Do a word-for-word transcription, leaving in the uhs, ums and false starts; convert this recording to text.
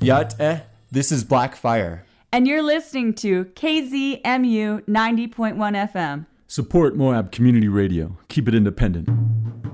Yat eh, this is Black Fire. And you're listening to K Z M U ninety point one F M. Support Moab Community Radio. Keep it independent.